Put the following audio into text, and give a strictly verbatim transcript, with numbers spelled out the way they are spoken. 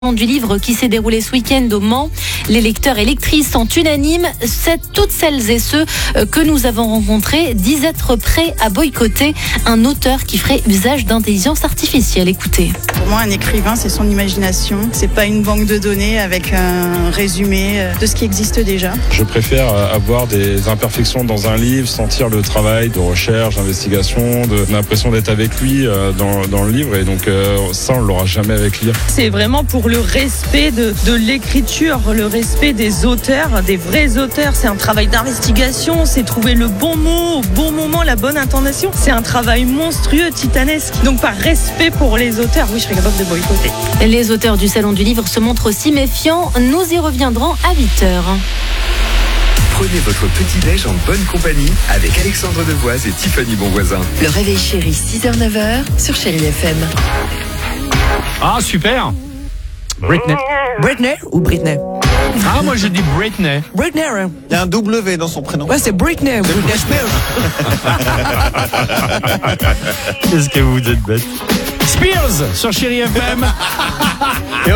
Du livre qui s'est déroulé ce week-end au Mans. Les lecteurs et lectrices sont unanimes. C'est toutes celles et ceux que nous avons rencontrés disent être prêts à boycotter un auteur qui ferait usage d'intelligence artificielle. Écoutez. Pour moi, un écrivain, c'est son imagination. C'est pas une banque de données avec un résumé de ce qui existe déjà. Je préfère avoir des imperfections dans un livre, sentir le travail de recherche, d'investigation, de l'impression d'être avec lui dans, dans le livre. Et donc ça, on l'aura jamais avec lire. C'est vraiment pour le respect de, de l'écriture, le respect des auteurs, des vrais auteurs. C'est un travail d'investigation, c'est trouver le bon mot au bon moment, la bonne intonation. C'est un travail monstrueux, titanesque. Donc par respect pour les auteurs, oui, je serais capable de boycotter. Les auteurs du Salon du Livre se montrent aussi méfiants. Nous y reviendrons à huit heures. Prenez votre petit-déj en bonne compagnie avec Alexandre Devoise et Tiffany Bonvoisin. Le réveil chéri, six heures neuf heures sur Chéri F M. Ah, super. Britney. Britney ou Britney? Ah, moi je dis Britney. Britney, hein. Il y a un W dans son prénom. Ouais, c'est Britney. Britney Spears. Qu'est-ce que vous êtes bête. Spears sur Chéri F M.